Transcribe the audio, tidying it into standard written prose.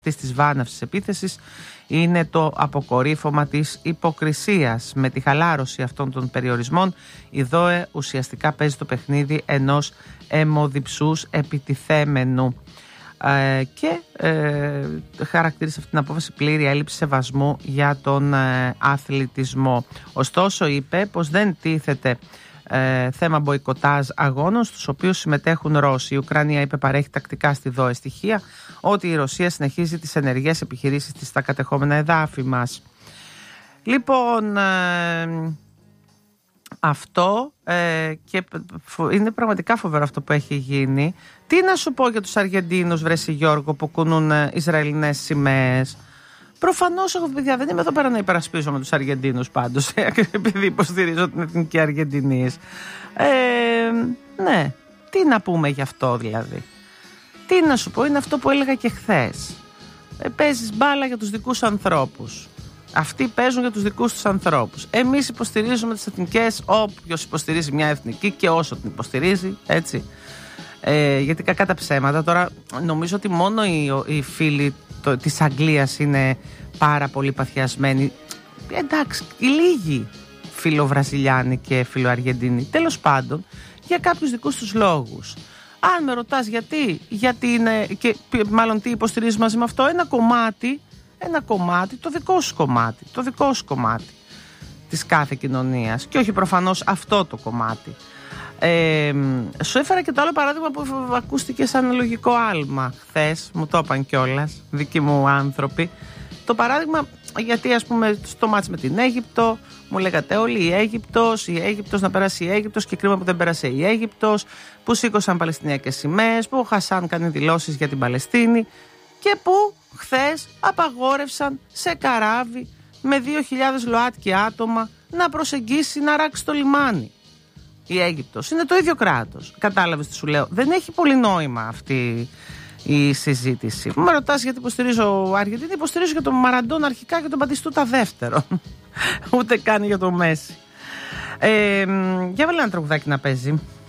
της βάναυσης επίθεσης είναι το αποκορύφωμα της υποκρισίας. Με τη χαλάρωση αυτών των περιορισμών, η ΔΟΕ ουσιαστικά παίζει το παιχνίδι ενός αιμοδιψούς επιτιθέμενου και χαρακτήρισε αυτή την απόφαση πλήρη έλλειψη σεβασμού για τον αθλητισμό. Ωστόσο είπε πως δεν τίθεται θέμα μποϊκοτάζ αγώνων στους οποίους συμμετέχουν Ρώσοι. Η Ουκρανία, είπε, παρέχει τακτικά στη ΔΟΕ στοιχεία ότι η Ρωσία συνεχίζει τις ενεργές επιχειρήσεις της στα κατεχόμενα εδάφη μας. Λοιπόν, αυτό και είναι πραγματικά φοβερό αυτό που έχει γίνει. Τι να σου πω για τους Αργεντίνους, βρέσει Γιώργο, που κουνούν Ισραηλινές σημαίες? Προφανώς εγώ, παιδιά, δεν είμαι εδώ πέρα να υπερασπίσω με τους Αργεντίνους πάντως, επειδή υποστηρίζω την εθνική Αργεντινής. Ναι, τι να πούμε γι' αυτό δηλαδή? Τι να σου πω, είναι αυτό που έλεγα και χθες. Παίζεις μπάλα για τους δικούς ανθρώπους. Αυτοί παίζουν για τους δικούς τους ανθρώπους. Εμείς υποστηρίζουμε τις εθνικές, όποιος υποστηρίζει μια εθνική και όσο την υποστηρίζει, έτσι. Γιατί κακά τα ψέματα. Τώρα νομίζω ότι μόνο οι φίλοι της Αγγλίας είναι πάρα πολύ παθιασμένοι. Εντάξει, οι λίγοι φιλοβραζιλιάνοι και φιλοαργεντίνοι, τέλος πάντων, για κάποιους δικούς τους λόγους. Αν με ρωτάς γιατί είναι, και μάλλον τι υποστηρίζεις μαζί με αυτό, ένα κομμάτι, το δικό σου κομμάτι της κάθε κοινωνίας, και όχι προφανώς αυτό το κομμάτι. Σου έφερα και το άλλο παράδειγμα που ακούστηκε σαν λογικό άλμα χθες, μου το είπαν κιόλας δικοί μου άνθρωποι. Το παράδειγμα, γιατί ας πούμε στο μάτς με την Αίγυπτο μου λέγατε όλοι η Αίγυπτος να περάσει η Αίγυπτος, και κρίμα που δεν πέρασε η Αίγυπτος, που σήκωσαν παλαιστινιακές σημαίες, που ο Χασάν κάνει δηλώσεις για την Παλαιστίνη, και που χθες απαγόρευσαν σε καράβι με 2.000 ΛΟΑΤΚΙ άτομα να προσεγγίσει, να ράξει το λιμάνι. Η Αίγυπτος είναι το ίδιο κράτος. Κατάλαβες τι σου λέω? Δεν έχει πολύ νόημα αυτή η συζήτηση. Με ρωτάς γιατί υποστηρίζω Αργεντινή, υποστηρίζω για τον Μαραντόνα αρχικά και τον Μπατιστούτα δεύτερον. Ούτε καν για τον Μέση. Για βάλε ένα τραγουδάκι να παίζει.